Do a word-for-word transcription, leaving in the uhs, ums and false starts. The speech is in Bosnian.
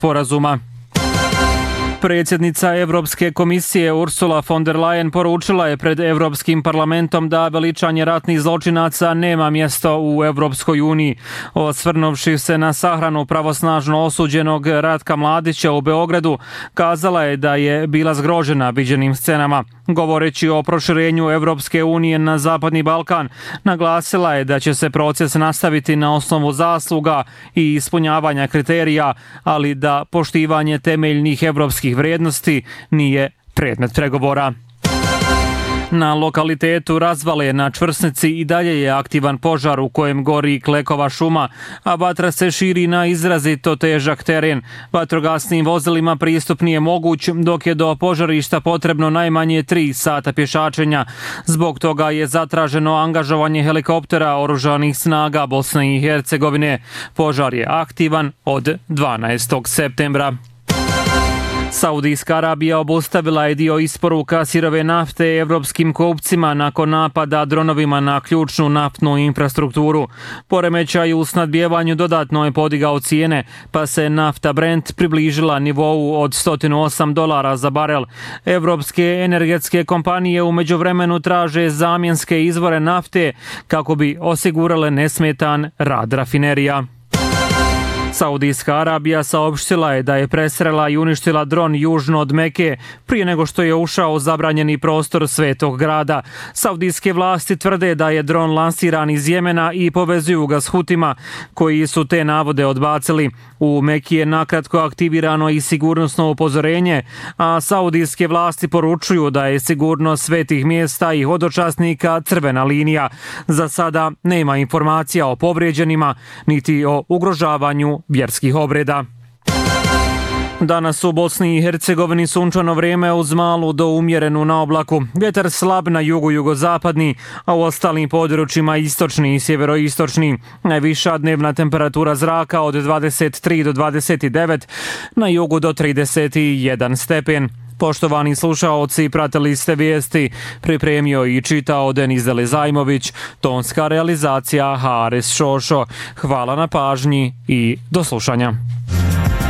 sporazuma. Predsjednica Europske komisije Ursula von der Leyen poručila je pred Europskim parlamentom da veličanje ratnih zločinaca nema mjesto u Europskoj uniji. Osvrnuvši se na sahranu pravosnažno osuđenog Ratka Mladića u Beogradu, kazala je da je bila zgrožena viđenim scenama. Govoreći o proširenju Europske unije na Zapadni Balkan, naglasila je da će se proces nastaviti na osnovu zasluga i ispunjavanja kriterija, ali da poštivanje temeljnih evropskih vrijednosti nije predmet pregovora. Na lokalitetu Razvale na Čvrsnici i dalje je aktivan požar u kojem gori klekova šuma, a vatra se širi na izrazito težak teren. Vatrogasnim vozilima pristup nije moguć, dok je do požarišta potrebno najmanje tri sata pješačenja. Zbog toga je zatraženo angažovanje helikoptera oružanih snaga Bosne i Hercegovine. Požar je aktivan od dvanaestog septembra. Saudijska Arabija obustavila je dio isporuka sirove nafte evropskim kupcima nakon napada dronovima na ključnu naftnu infrastrukturu. Poremećaj u snadbijevanju dodatno je podigao cijene, pa se nafta Brent približila nivou od sto osam dolara za barel. Evropske energetske kompanije u međuvremenu traže zamjenske izvore nafte kako bi osigurale nesmetan rad rafinerija. Saudijska Arabija saopštila je da je presrela i uništila dron južno od Meke prije nego što je ušao u zabranjeni prostor Svetog grada. Saudijske vlasti tvrde da je dron lansiran iz Jemena i povezuju ga s Hutima, koji su te navode odbacili. U Meki je nakratko aktivirano i sigurnosno upozorenje, a saudijske vlasti poručuju da je sigurnost svetih mjesta i hodočasnika crvena linija. Za sada nema informacija o povrijeđenima, niti o ugrožavanju vjerskih obreda. Danas u Bosni i Hercegovini sunčano vrijeme uz malu do umjerenu na oblaku. Vjetar slab na jugu-jugozapadni, a u ostalim područjima istočni i sjeveroistočni. Najviša dnevna temperatura zraka od dvadeset tri do dvadeset devet, na jugu do trideset jedan stepen. Poštovani slušaoci, pratili ste vijesti, pripremio i čitao Denis Delezajmović, tonska realizacija Haris Šošo. Hvala na pažnji i do slušanja.